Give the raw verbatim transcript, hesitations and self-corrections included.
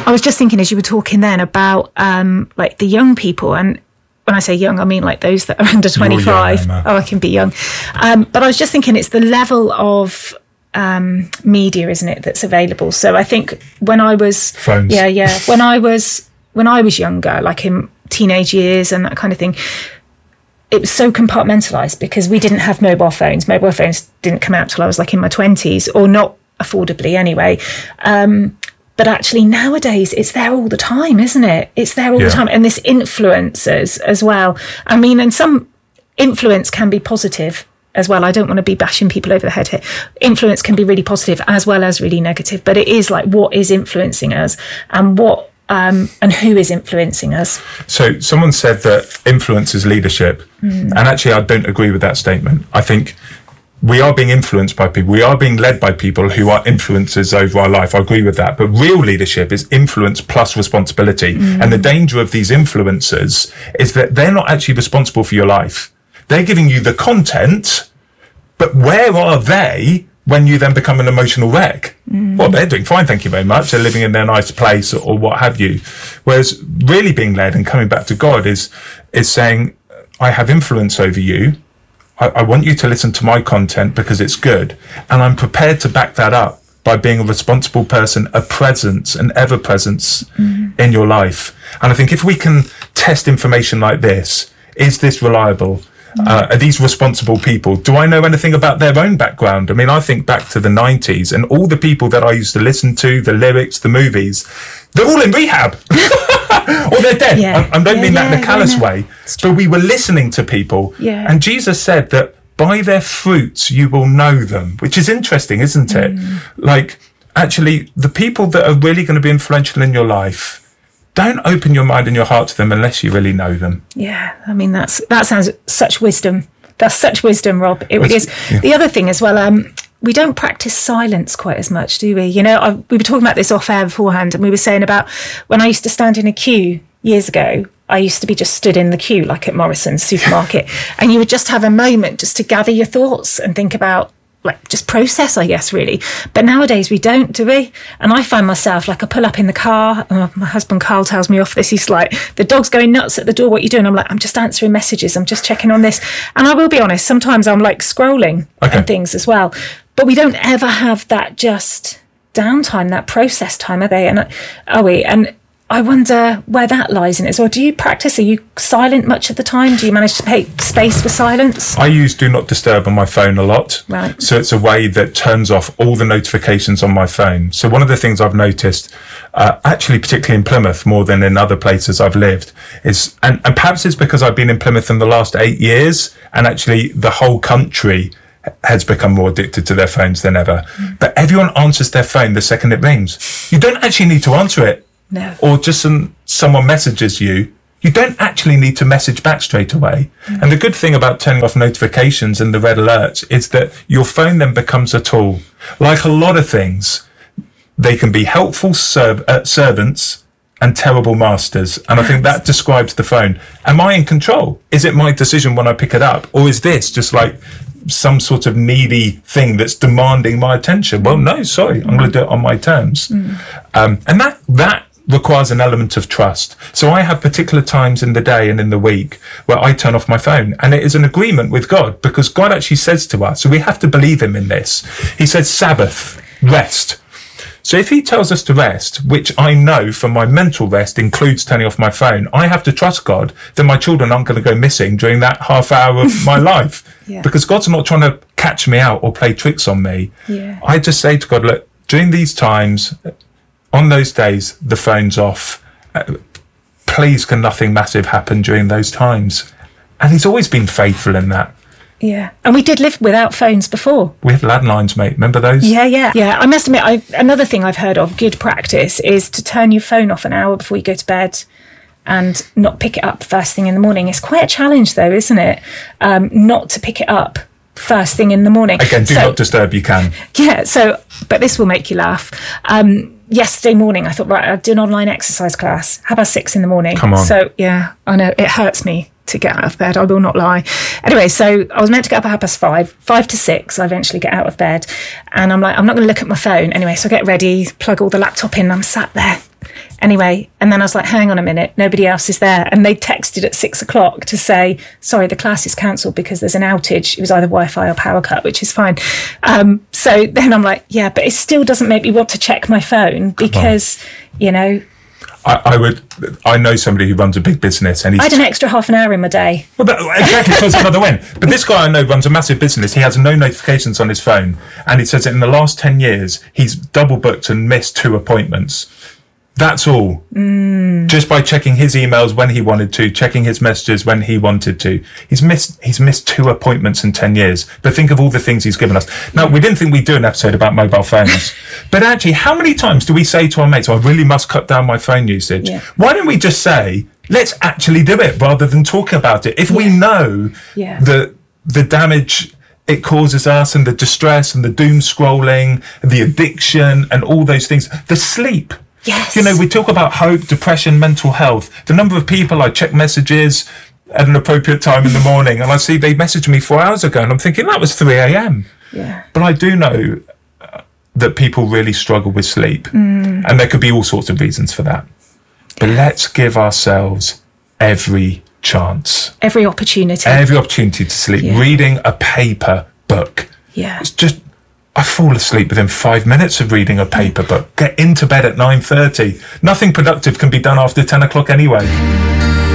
I was just thinking as you were talking then about um, like the young people, and when I say young, I mean like those that are under twenty-five. Young, oh, I can be young. Um, but I was just thinking it's the level of um, media, isn't it, that's available. So I think when I was... Phones. Yeah, yeah. When I was, when I was younger, like in teenage years and that kind of thing, it was so compartmentalised because we didn't have mobile phones. Mobile phones didn't come out till I was like in my twenties, or not affordably anyway. Um, but actually nowadays it's there all the time, isn't it? It's there all yeah. the time. And this influences as well. I mean, and some influence can be positive as well. I don't want to be bashing people over the head here. Influence can be really positive as well as really negative. But it is like, what is influencing us and what Um, and who is influencing us? So someone said that influence is leadership. Mm. And actually, I don't agree with that statement. I think we are being influenced by people. We are being led by people who are influencers over our life. I agree with that. But real leadership is influence plus responsibility. Mm. And the danger of these influencers is that they're not actually responsible for your life. They're giving you the content, but where are they when you then become an emotional wreck? Mm. Well, they're doing fine, thank you very much. They're living in their nice place, or, or what have you. Whereas really being led and coming back to God is is saying, I have influence over you. I, I want you to listen to my content because it's good. And I'm prepared to back that up by being a responsible person, a presence, an ever-presence mm. in your life. And I think if we can test information like this, is this reliable? Uh, are these responsible people? Do I know anything about their own background? I mean, I think back to the nineties and all the people that I used to listen to, the lyrics, the movies, they're all in rehab. Or they're dead. Yeah. I, I don't yeah, mean that yeah, in a callous yeah, way. But we were listening to people. Yeah. And Jesus said that by their fruits you will know them, which is interesting, isn't it? Mm. Like, actually, the people that are really going to be influential in your life, don't open your mind and your heart to them unless you really know them. Yeah, I mean, that's that sounds such wisdom. That's such wisdom, Rob. It really is. Yeah. The other thing as well, um, we don't practice silence quite as much, do we? You know, I, we were talking about this off air beforehand, and we were saying about when I used to stand in a queue years ago, I used to be just stood in the queue, like at Morrison's supermarket, and you would just have a moment just to gather your thoughts and think about, like, just process, I guess, really. But nowadays we don't, do we? And I find myself, like, I pull up in the car, and my husband Carl tells me off this. He's like, the dog's going nuts at the door, what are you doing? I'm like, I'm just answering messages, I'm just checking on this. And I will be honest, sometimes I'm like scrolling okay. and things as well. But we don't ever have that just downtime, that process time, are they? And are we? And I wonder where that lies in it. Or do you practice? Are you silent much of the time? Do you manage to make space for silence? I use Do Not Disturb on my phone a lot. Right. So it's a way that turns off all the notifications on my phone. So one of the things I've noticed, uh, actually particularly in Plymouth more than in other places I've lived, is, and, and perhaps it's because I've been in Plymouth in the last eight years, and actually the whole country has become more addicted to their phones than ever. Mm. But everyone answers their phone the second it rings. You don't actually need to answer it. No. Or just some, someone messages you, you don't actually need to message back straight away. Mm. And the good thing about turning off notifications and the red alerts is that your phone then becomes a tool. Like a lot of things, they can be helpful serv- uh, servants and terrible masters. And I think that describes the phone. Am I in control? Is it my decision when I pick it up? Or is this just like some sort of needy thing that's demanding my attention? Well, no, sorry, I'm going to do it on my terms. Mm. Um, and that that requires an element of trust. So I have particular times in the day and in the week where I turn off my phone, and it is an agreement with God, because God actually says to us, so we have to believe him in this. He says Sabbath, rest. So if he tells us to rest, which I know from my mental rest includes turning off my phone, I have to trust God that my children aren't going to go missing during that half hour of my life. Yeah. Because God's not trying to catch me out or play tricks on me. Yeah. I just say to God, look, during these times, on those days, the phone's off. Uh, please, can nothing massive happen during those times? And he's always been faithful in that. Yeah. And we did live without phones before. We had landlines, mate. Remember those? Yeah, yeah. Yeah, I must admit, I, another thing I've heard of, good practice, is to turn your phone off an hour before you go to bed and not pick it up first thing in the morning. It's quite a challenge, though, isn't it? Um, not to pick it up first thing in the morning. Again, do so, not disturb, you can. Yeah, so, but this will make you laugh. Um, yesterday morning, I thought, right, I'll do an online exercise class. How about six in the morning? Come on. So, yeah, I know, it hurts me to get out of bed, I will not lie. Anyway, so I was meant to get up at half past five, five to six, I eventually get out of bed, and I'm like, I'm not going to look at my phone. Anyway, so I get ready, plug all the laptop in, I'm sat there Anyway, and then I was like, hang on a minute, nobody else is there. And they texted at six o'clock to say, sorry, the class is cancelled because there's an outage. It was either Wi-Fi or power cut, which is fine. Um, so then I'm like, yeah, but it still doesn't make me want to check my phone because, you know... I, I would. I know somebody who runs a big business, and he's. I had an extra half an hour in my day. Well, that, exactly, so it's another win. But this guy I know runs a massive business. He has no notifications on his phone, and he says that in the last ten years he's double booked and missed two appointments. That's all. Mm. Just by checking his emails when he wanted to, checking his messages when he wanted to. He's missed he's missed two appointments in ten years. But think of all the things he's given us. Now, we didn't think we'd do an episode about mobile phones. But actually, how many times do we say to our mates, oh, I really must cut down my phone usage? Yeah. Why don't we just say, let's actually do it rather than talking about it? If yeah. we know yeah. the the damage it causes us and the distress and the doom scrolling, the addiction and all those things, the sleep. Yes. You know, we talk about hope, depression, mental health. The number of people I check messages at an appropriate time in the morning and I see they messaged me four hours ago and I'm thinking that was three a.m. Yeah. But I do know that people really struggle with sleep. Mm. And there could be all sorts of reasons for that. But let's give ourselves every chance. Every opportunity. Every opportunity to sleep. Yeah. Reading a paper book. Yeah. It's just... I fall asleep within five minutes of reading a paper book. Get into bed at nine thirty. Nothing productive can be done after ten o'clock anyway.